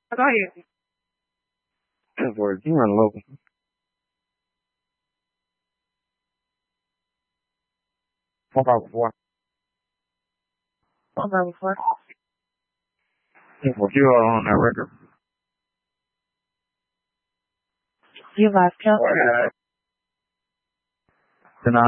Go ahead. That's where you run local. 454. 154. For you on that record. You lost count. Deny.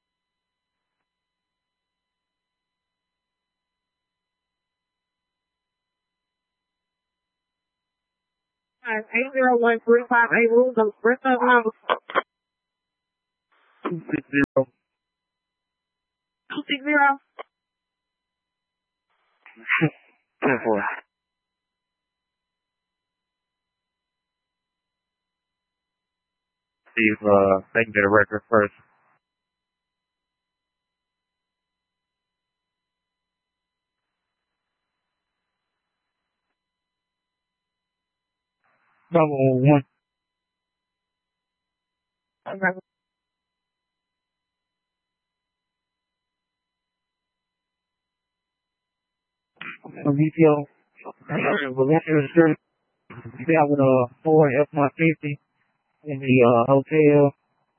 Alright, 801-358 rules of rest of number. 260. 260. 10-4. See if they can get a record first. Double one. Okay. VTO. Valencia Street. That with a Ford F-150 in the hotel.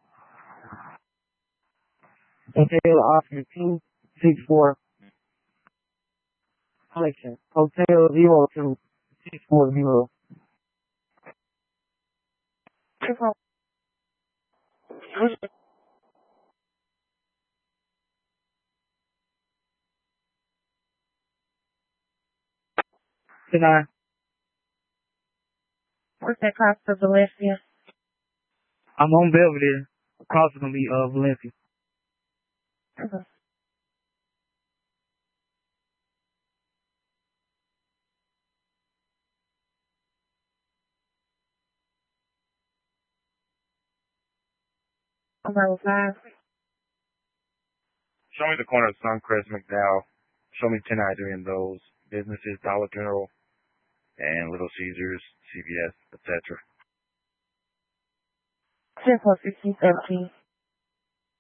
Hotel option 264. Collection. Hotel 02640. Deny. What's that cost for Valencia? I'm on Belvedere. Cost is gonna be Valencia. Okay. Number 5. Show me the corner of Suncrest, McDowell. Show me 10 Adrian, those businesses, Dollar General, and Little Caesars, CVS, etc. 10-4-16-17.